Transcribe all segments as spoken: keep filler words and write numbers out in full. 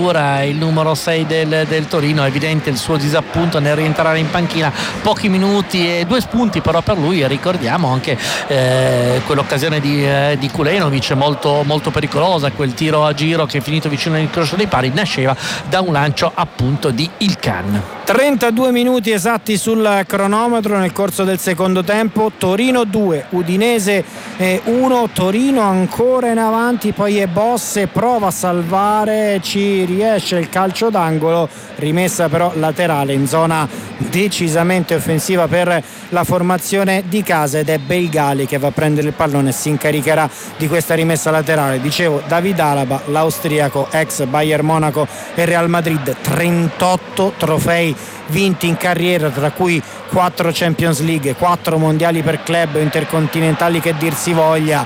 Ventura, il numero sei del, del Torino. È evidente il suo disappunto nel rientrare in panchina, pochi minuti e due spunti però per lui, e ricordiamo anche eh, quell'occasione di, eh, di Kulenovic molto, molto pericolosa, quel tiro a giro che è finito vicino all'incrocio dei pali, nasceva da un lancio appunto di Ilkan. trentadue minuti esatti sul cronometro nel corso del secondo tempo. Torino due, Udinese uno. Torino ancora in avanti, poi è Bosse, prova a salvare, ci riesce il calcio d'angolo, rimessa però laterale in zona decisamente offensiva per la formazione di casa, ed è Belgali che va a prendere il pallone e si incaricherà di questa rimessa laterale. Dicevo, David Alaba, l'austriaco ex Bayern Monaco e Real Madrid, trentotto trofei vinti in carriera, tra cui quattro Champions League, quattro mondiali per club, intercontinentali che dir si voglia.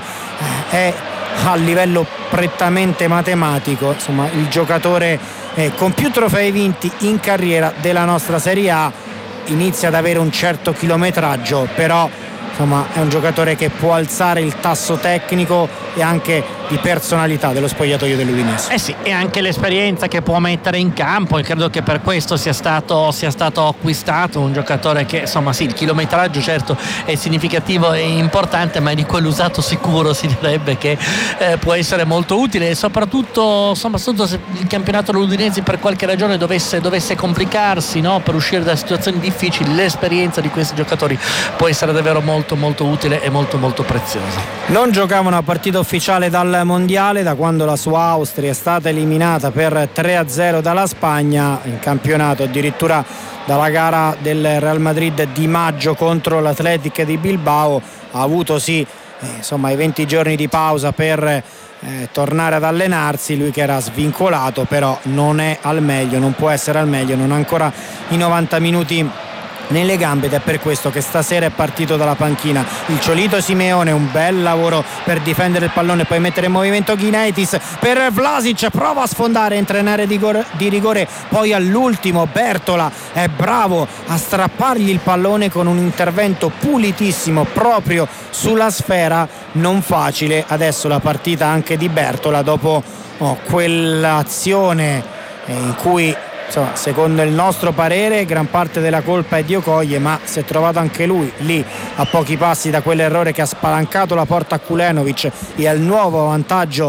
È a livello prettamente matematico, insomma, il giocatore eh, con più trofei vinti in carriera della nostra Serie A. Inizia ad avere un certo chilometraggio, però insomma è un giocatore che può alzare il tasso tecnico e anche di personalità dello spogliatoio dell'Udinese. Eh sì, e anche l'esperienza che può mettere in campo, e credo che per questo sia stato, sia stato acquistato un giocatore che, insomma, sì, il chilometraggio certo è significativo e importante, ma è di quell'usato sicuro, si direbbe, che eh, può essere molto utile, e soprattutto, insomma, soprattutto se il campionato dell'Udinese per qualche ragione dovesse, dovesse complicarsi, no, per uscire da situazioni difficili, l'esperienza di questi giocatori può essere davvero molto molto utile e molto molto preziosa. Non giocava una partita ufficiale dal mondiale da quando la sua Austria è stata eliminata per tre a zero dalla Spagna in campionato, addirittura dalla gara del Real Madrid di maggio contro l'Athletic di Bilbao. Ha avuto sì eh, insomma i venti giorni di pausa per eh, tornare ad allenarsi, lui che era svincolato, però non è al meglio, non può essere al meglio, non ha ancora i novanta minuti nelle gambe, ed è per questo che stasera è partito dalla panchina il Ciolito Simeone. Un bel lavoro per difendere il pallone e poi mettere in movimento Gineitis per Vlasic, prova a sfondare, entra in area di, go- di rigore, poi all'ultimo Bertola è bravo a strappargli il pallone con un intervento pulitissimo proprio sulla sfera. Non facile adesso la partita anche di Bertola dopo oh, quell'azione in cui, insomma, secondo il nostro parere gran parte della colpa è di Okoye, ma si è trovato anche lui lì a pochi passi da quell'errore che ha spalancato la porta a Kulenovic e al nuovo vantaggio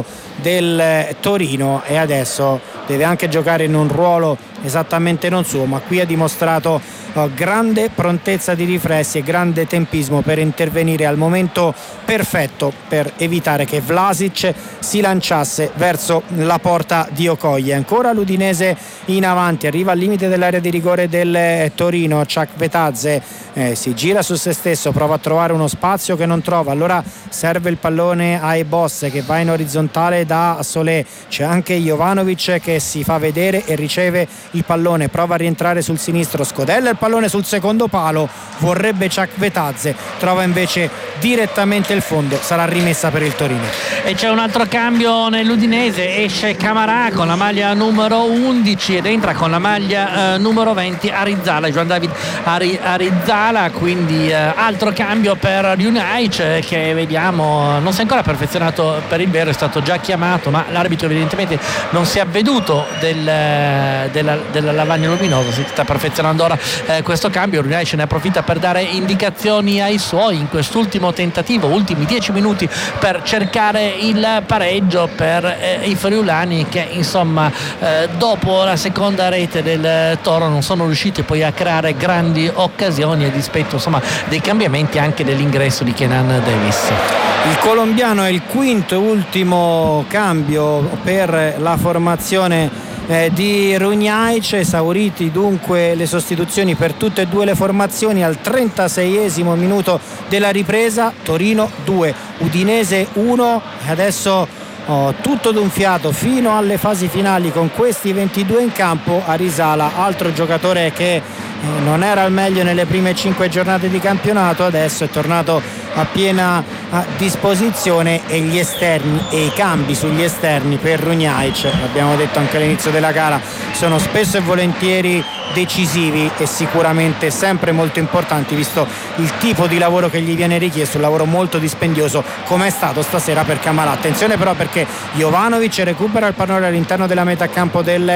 del Torino, e adesso deve anche giocare in un ruolo esattamente non suo, ma qui ha dimostrato uh, grande prontezza di riflessi e grande tempismo per intervenire al momento perfetto per evitare che Vlasic si lanciasse verso la porta di Okoye. Ancora l'Udinese in avanti, arriva al limite dell'area di rigore del Torino. Chakvetadze eh, si gira su se stesso, prova a trovare uno spazio che non trova, allora serve il pallone ai Bosse che va in orizzontale da Solé. C'è anche Jovanovic che si fa vedere e riceve il pallone, prova a rientrare sul sinistro, scodella il pallone sul secondo palo, vorrebbe Chakvetadze, trova invece direttamente il fondo, sarà rimessa per il Torino. E c'è un altro cambio nell'Udinese, esce Camarà con la maglia numero undici ed entra con la maglia eh, numero venti Arizzala, Juan David Ari, Arizzala, quindi eh, altro cambio per Ljunajc che vediamo non si è ancora perfezionato, per il vero è stato già chiamato, ma l'arbitro evidentemente non si è avveduto del, della, della lavagna luminosa, si sta perfezionando ora eh, questo cambio. Ljunajc ne approfitta per dare indicazioni ai suoi in quest'ultimo tentativo, ultimi dieci minuti per cercare il pareggio per eh, i friulani che insomma eh, dopo la seconda rete del Toro non sono riusciti poi a creare grandi occasioni a dispetto insomma dei cambiamenti anche dell'ingresso di Kenan Davis. Il colombiano è il quinto e ultimo cambio per la formazione eh, di Ljunajc, esauriti dunque le sostituzioni per tutte e due le formazioni al trentaseiesimo minuto della ripresa. Torino due, Udinese uno, e adesso oh, tutto d'un fiato fino alle fasi finali con questi ventidue in campo. Arizala, altro giocatore che eh, non era al meglio nelle prime cinque giornate di campionato, adesso è tornato a piena a disposizione, e gli esterni e i cambi sugli esterni per Ljunajc, l'abbiamo detto anche all'inizio della gara, sono spesso e volentieri decisivi e sicuramente sempre molto importanti visto il tipo di lavoro che gli viene richiesto, un lavoro molto dispendioso come è stato stasera per Camarà. Attenzione però perché Jovanovic recupera il pallone all'interno della metà campo del